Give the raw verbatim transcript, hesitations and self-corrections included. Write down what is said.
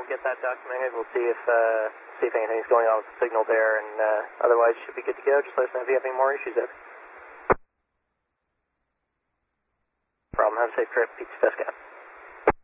we'll get that documented. We'll see if uh, see if anything's going on with the signal there, and uh, otherwise you should be good to go. Just let us know if you have any more issues there. No problem. Have a safe trip. Pizza Pesca.